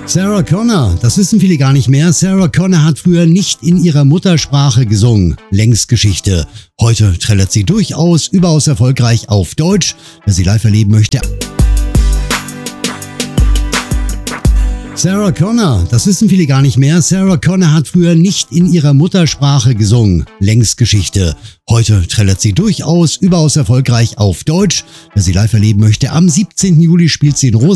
Sarah Connor, das wissen viele gar nicht mehr. Sarah Connor hat früher nicht in ihrer Muttersprache gesungen. Längst Geschichte. Heute trällert sie durchaus überaus erfolgreich auf Deutsch. Wer sie live erleben möchte. Sarah Connor, das wissen viele gar nicht mehr. Sarah Connor hat früher nicht in ihrer Muttersprache gesungen. Längst Geschichte. Heute trällert sie durchaus überaus erfolgreich auf Deutsch. Wer sie live erleben möchte, am 17. Juli spielt sie in Rosenheim.